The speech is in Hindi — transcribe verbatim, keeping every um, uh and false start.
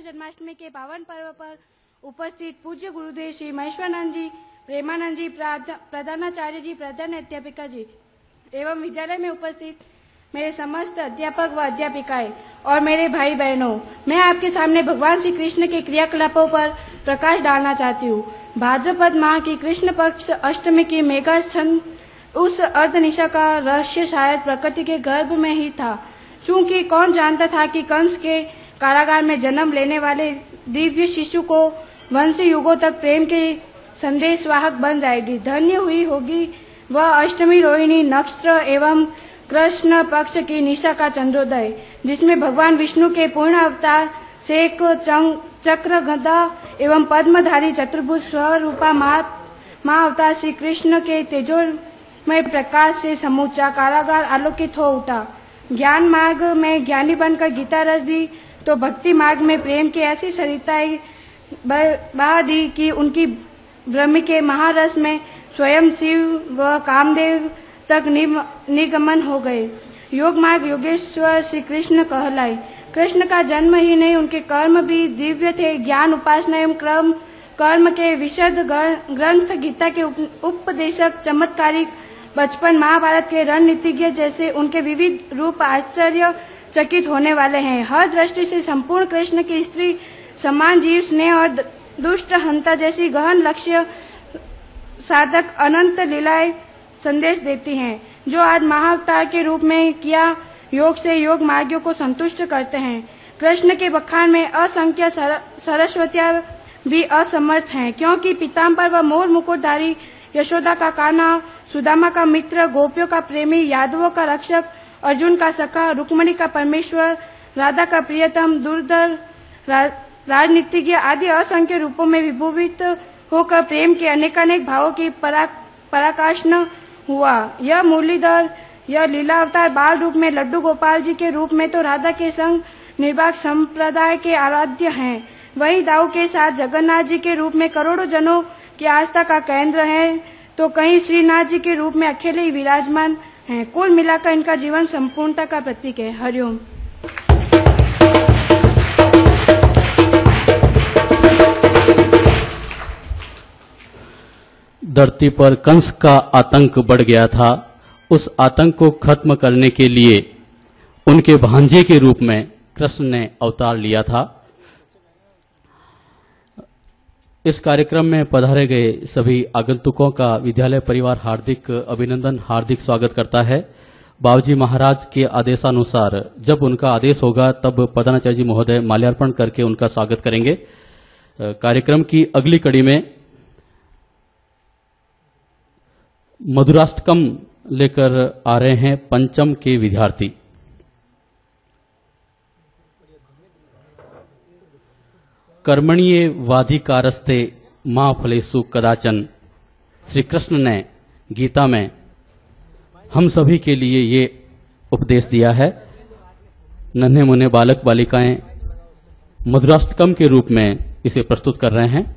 जन्माष्टमी के पावन पर्व पर उपस्थित पूज्य गुरुदेव श्री महेश्वरानंद जी, प्रेमानंद जी, प्रधानाचार्य जी, प्रधान अध्यापिका जी एवं विद्यालय में उपस्थित मेरे समस्त अध्यापक व अध्यापिकाएं और मेरे भाई बहनों, मैं आपके सामने भगवान श्री कृष्ण के क्रियाकलापों पर प्रकाश डालना चाहती हूँ। भाद्रपद माह की कृष्ण पक्ष अष्टमी की मेघा छंद उस अर्धनिशा का रहस्य शायद प्रकृति के गर्भ में ही था। चूंकि कौन जानता था कि कंस के कारागार में जन्म लेने वाले दिव्य शिशु को वंश युगों तक प्रेम के संदेश वाहक बन जाएगी। धन्य हुई होगी वह अष्टमी रोहिणी नक्षत्र एवं कृष्ण पक्ष की निशा का चंद्रोदय, जिसमें भगवान विष्णु के पूर्ण अवतार शेख चक्र गदा एवं पद्मधारी चतुर्भुज स्वरूपा मां अवतार श्री कृष्ण के तेजोमय प्रकाश से समूचा कारागार आलोकित हो उठा। ज्ञान मार्ग में ज्ञानी बनकर गीता रस दी तो भक्ति मार्ग में प्रेम की ऐसी सरिताएं बहा दी कि उनकी ब्रह्म के महारस में स्वयं शिव व कामदेव तक निगमन हो गए। योग मार्ग योगेश्वर श्री कृष्ण कहलाए। कृष्ण का जन्म ही नहीं, उनके कर्म भी दिव्य थे। ज्ञान उपासना एवं कर्म कर्म के विशद ग्रंथ गीता के उपदेशक चमत्कारिक बचपन महाभारत के रणनीतिज्ञ जैसे उनके विविध रूप आश्चर्य चकित होने वाले हैं। हर दृष्टि से संपूर्ण कृष्ण की स्त्री समान जीव स्नेह और दुष्ट हंता जैसी गहन लक्ष्य साधक अनंत लीलाएं संदेश देती हैं, जो आज महाअवतार के रूप में किया योग से योग मार्गियों को संतुष्ट करते हैं। कृष्ण के बखान में असंख्य सरस्वतियां भी असमर्थ हैं, क्योंकि पीताम्बर व मोर मुकुटधारी यशोदा का कान्हा, सुदामा का मित्र, गोपियों का प्रेमी, यादवों का रक्षक, अर्जुन का सखा, रुक्मणी का परमेश्वर, राधा का प्रियतम, दुर्धर रा, राजनीतिज्ञ आदि असंख्य रूपों में विभूषित होकर प्रेम के अनेकानेक भावों की परा, पराकाष्ठा हुआ। यह मुरलीधर, यह लीला अवतार बाल रूप में लड्डू गोपाल जी के रूप में तो राधा के संग निर्वाक संप्रदाय के आराध्य हैं, वहीं दाऊ के साथ जगन्नाथ जी के रूप में करोड़ों जनों की आस्था का केंद्र हैं, तो कहीं श्रीनाथ जी के रूप में अकेले ही विराजमान हैं। कुल मिलाकर इनका जीवन संपूर्णता का प्रतीक है। हरिओम। धरती पर कंस का आतंक बढ़ गया था। उस आतंक को खत्म करने के लिए उनके भांजे के रूप में कृष्ण ने अवतार लिया था। इस कार्यक्रम में पधारे गए सभी आगंतुकों का विद्यालय परिवार हार्दिक अभिनंदन, हार्दिक स्वागत करता है। बाबूजी महाराज के आदेशानुसार जब उनका आदेश होगा तब प्रधानाचार्य जी महोदय माल्यार्पण करके उनका स्वागत करेंगे। कार्यक्रम की अगली कड़ी में मधुराष्टकम लेकर आ रहे हैं पंचम के विद्यार्थी। कर्मणीय वाधिकारस्ते मां फलेषु कदाचन, श्री कृष्ण ने गीता में हम सभी के लिए ये उपदेश दिया है। नन्हे मुन्ने बालक बालिकाएं मधुराष्टकम के रूप में इसे प्रस्तुत कर रहे हैं।